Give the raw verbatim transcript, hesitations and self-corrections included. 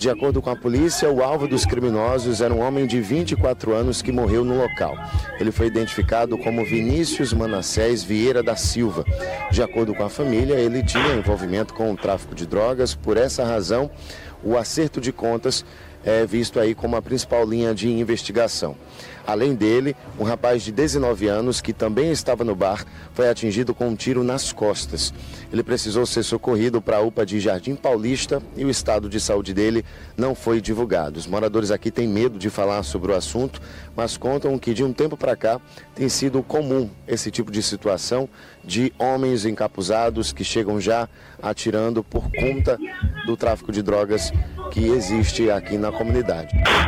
De acordo com a polícia, o alvo dos criminosos era um homem de vinte e quatro anos que morreu no local. Ele foi identificado como Vinícius Manassés Vieira da Silva. De acordo com a família, ele tinha envolvimento com o tráfico de drogas. Por essa razão, o acerto de contas é visto aí como a principal linha de investigação. Além dele, um rapaz de dezenove anos, que também estava no bar, foi atingido com um tiro nas costas. Ele precisou ser socorrido para a U P A de Jardim Paulista e o estado de saúde dele não foi divulgado. Os moradores aqui têm medo de falar sobre o assunto, mas contam que de um tempo para cá tem sido comum esse tipo de situação de homens encapuzados que chegam já atirando por conta do tráfico de drogas que existe aqui na comunidade.